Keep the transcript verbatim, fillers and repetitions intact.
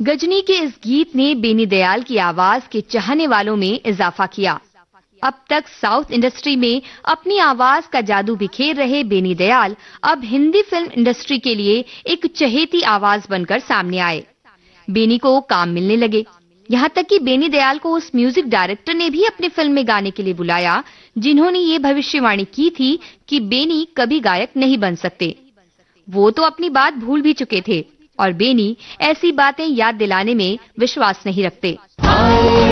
गजनी के इस गीत ने बेनी दयाल की आवाज के चाहने वालों में इजाफा किया। अब तक साउथ इंडस्ट्री में अपनी आवाज का जादू बिखेर रहे बेनी दयाल अब हिंदी फिल्म इंडस्ट्री के लिए एक चहेती आवाज बनकर सामने आए। बेनी को काम मिलने लगे, यहाँ तक कि बेनी दयाल को उस म्यूजिक डायरेक्टर ने भी अपनी फिल्म में गाने के लिए बुलाया जिन्होंने ये भविष्यवाणी की थी कि बेनी कभी गायक नहीं बन सकते। वो तो अपनी बात भूल भी चुके थे और बेनी ऐसी बातें याद दिलाने में विश्वास नहीं रखते।